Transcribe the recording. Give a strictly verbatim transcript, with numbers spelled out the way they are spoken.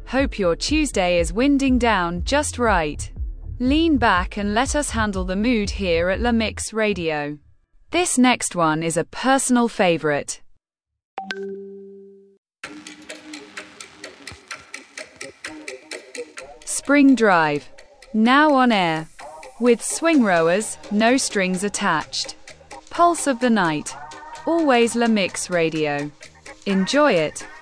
Hope your Tuesday is winding down just right. Lean back and let us handle the mood here at La Mix Radio. This next one is a personal favorite. Spring Drive. Now on air. With swing rowers, no strings attached. Pulse of the night. Always La Mix Radio. Enjoy it.